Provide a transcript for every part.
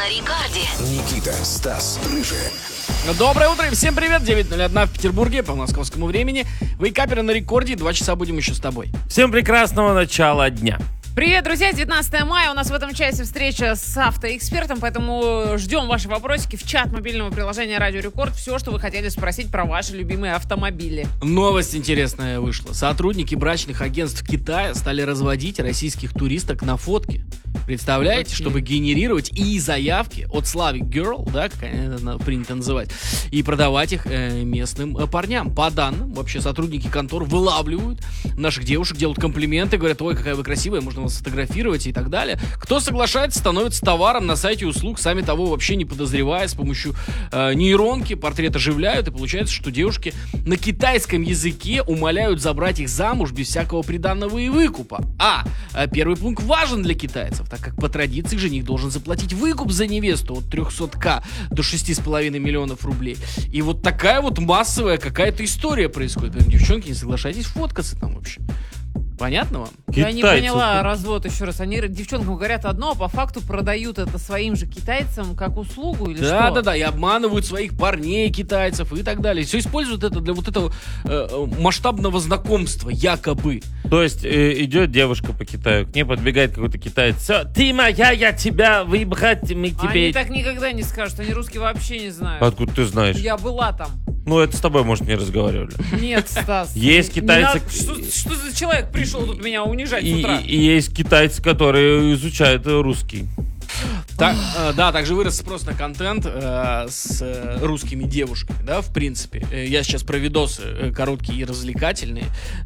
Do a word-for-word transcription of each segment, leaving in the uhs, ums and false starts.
на рекорде. Никита, Стас, Рыжая. Доброе утро и всем привет. девять ноль один в Петербурге по московскому времени. Вейкаперы на рекорде. Два часа будем еще с тобой. Всем прекрасного начала дня. Привет, друзья! девятнадцатое мая. У нас в этом часе встреча с автоэкспертом, поэтому ждем ваши вопросики в чат мобильного приложения Радио Рекорд. Все, что вы хотели спросить про ваши любимые автомобили. Новость интересная вышла. Сотрудники брачных агентств Китая стали разводить российских туристок на фотки. Представляете, okay. чтобы генерировать и заявки от Slavic Girl, да, как это принято называть, и продавать их э, местным э, парням. По данным, вообще сотрудники контор вылавливают наших девушек, делают комплименты, говорят: ой, какая вы красивая, можно вас сфотографировать и так далее. Кто соглашается, становится товаром на сайте услуг, сами того вообще не подозревая, с помощью э, нейронки портрет оживляют, и получается, что девушки на китайском языке умоляют забрать их замуж без всякого приданного и выкупа. А, э, первый пункт важен для китайцев, так как по традиции жених должен заплатить выкуп за невесту от триста тысяч до шесть с половиной миллионов рублей. И вот такая вот массовая какая-то история происходит. Поэтому, девчонки, не соглашайтесь фоткаться там вообще. Понятно вам? Я не поняла развод еще раз. Они девчонкам говорят одно, а по факту продают это своим же китайцам как услугу или да, что? Да-да-да, и обманывают своих парней китайцев и так далее. Все используют это для вот этого э, масштабного знакомства, якобы. То есть э, идет девушка по Китаю, к ней подбегает какой-то китаец. Все, ты моя, я тебя выбрать, мы к тебе... Они так никогда не скажут, они русский вообще не знают. Откуда ты знаешь? Я была там. Ну, это с тобой, может, не разговаривали. Нет, Стас. Есть китайцы... Надо... Что, что за человек пришел тут меня унижать и, с утра? И, и есть китайцы, которые изучают русский. Так, э, да, также вырос спрос на контент э, с э, русскими девушками, да, в принципе. Э, я сейчас про видосы э, короткие и развлекательные,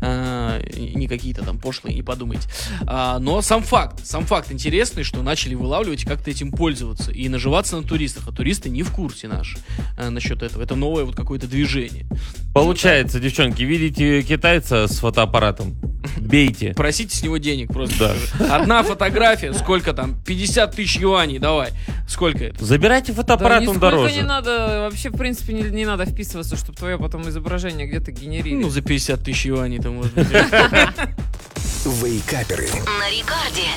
э, не какие-то там пошлые, не подумайте. А, но сам факт, сам факт интересный, что начали вылавливать и как-то этим пользоваться и наживаться на туристах, а туристы не в курсе наши э, насчет этого. Это новое вот какое-то движение. Получается, девчонки, видите китайца с фотоаппаратом? Бейте. Просите с него денег просто. Да. Одна фотография, сколько там? пятьдесят тысяч юаней, давай. Сколько это? Забирайте фотоаппарат, да, он дороже. не надо, вообще, в принципе, не, не надо вписываться, чтобы твое потом изображение где-то генерировать. Ну, за пятьдесят тысяч юаней-то можно. Вейкаперы. На рекорде.